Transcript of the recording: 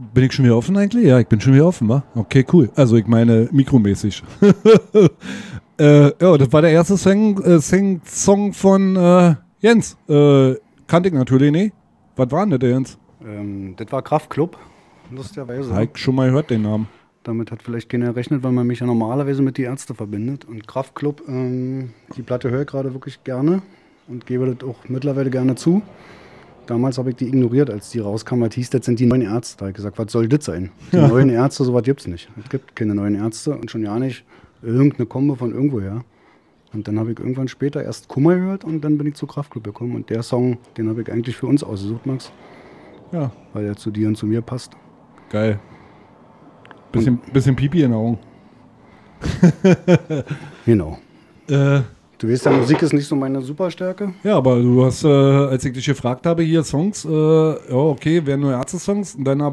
Bin ich schon wieder offen eigentlich? Ja, ich bin schon wieder offen, wa? Okay, cool. Also ich meine mikromäßig. Ja, das war der erste Song von Jens. Kannte ich natürlich nicht. Was war denn das, Jens? Das war Kraftklub, lustigerweise. Habe ich schon mal gehört, den Namen. Damit hat vielleicht keiner gerechnet, weil man mich ja normalerweise mit die Ärzte verbindet. Und Kraftklub, die Platte höre ich gerade wirklich gerne und gebe das auch mittlerweile gerne zu. Damals habe ich die ignoriert, als die rauskam, weil hieß, das sind die neuen Ärzte. Da habe ich gesagt, was soll das sein? Die neuen Ärzte, sowas gibt es nicht. Es gibt keine neuen Ärzte und schon ja nicht irgendeine Kombo von irgendwoher. Und dann habe ich irgendwann später erst Kummer gehört und dann bin ich zu Kraftklub gekommen. Und der Song, den habe ich eigentlich für uns ausgesucht, Max. Ja. Weil er zu dir und zu mir passt. Geil. Bisschen Pipi in den Augen. Genau. Du weißt ja, Musik ist nicht so meine Superstärke. Ja, aber du hast, als ich dich gefragt habe, hier Songs, ja okay, wären nur Ärzte-Songs und dann habe